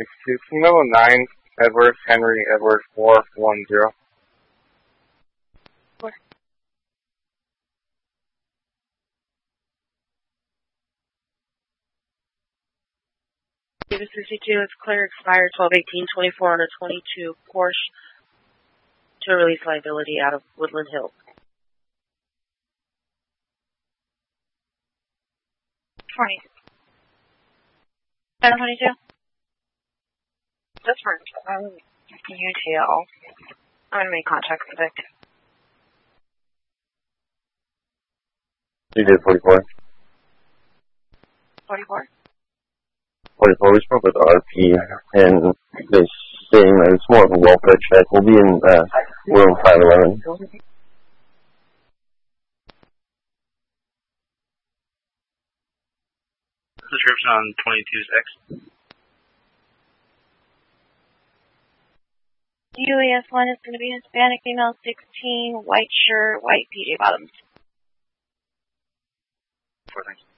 62. Camilo 9, Edward, Henry, Edward 410. Davis 62, it's clear, expired 12/18/24 on a 22 Porsche to release liability out of Woodland Hills. 20. 722? That's for UTL. I'm going to make contact with Vic. You did 44. 44? 44, we spoke with RP, and they're saying that it's more of a welfare check. We'll be in room 511. Description on 22's X. UES1 is going to be Hispanic female 16, white shirt, white PJ bottoms. 4 things.